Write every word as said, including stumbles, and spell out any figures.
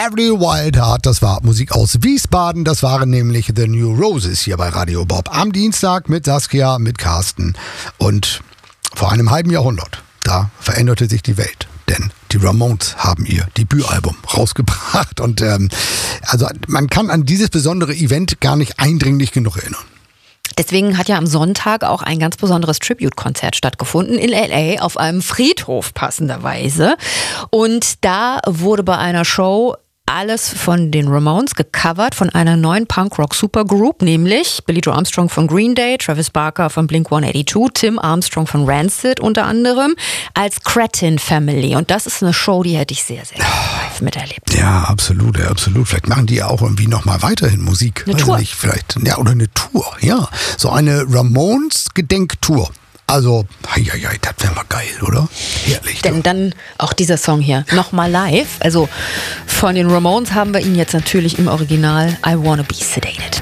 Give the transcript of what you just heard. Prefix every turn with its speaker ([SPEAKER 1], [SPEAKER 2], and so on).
[SPEAKER 1] Every Wild Heart, das war Musik aus Wiesbaden, das waren nämlich The New Roses hier bei Radio Bob am Dienstag mit Saskia, mit Carsten und vor einem halben Jahrhundert, da veränderte sich die Welt, denn die Ramones haben ihr Debütalbum rausgebracht und ähm, also man kann an dieses besondere Event gar nicht eindringlich genug erinnern.
[SPEAKER 2] Deswegen hat ja am Sonntag auch ein ganz besonderes Tribute-Konzert stattgefunden in L A auf einem Friedhof passenderweise. Und da wurde bei einer Show alles von den Ramones gecovert, von einer neuen Punk-Rock-Supergroup, nämlich Billie Joe Armstrong von Green Day, Travis Barker von Blink one eighty-two, Tim Armstrong von Rancid unter anderem, als Cretin Family. Und das ist eine Show, die hätte ich sehr, sehr gerne live miterlebt.
[SPEAKER 1] Ja, absolut, ja, absolut. Vielleicht machen die ja auch irgendwie nochmal weiterhin Musik.
[SPEAKER 2] Eine
[SPEAKER 1] Weiß
[SPEAKER 2] Tour.
[SPEAKER 1] Nicht, vielleicht, ja, oder eine Tour, ja. So eine Ramones-Gedenktour. Also, hei, hei, hei, das wäre mal geil, oder? Herrlich.
[SPEAKER 2] Denn dann auch dieser Song hier, nochmal live. Also von den Ramones haben wir ihn jetzt natürlich im Original I Wanna Be Sedated.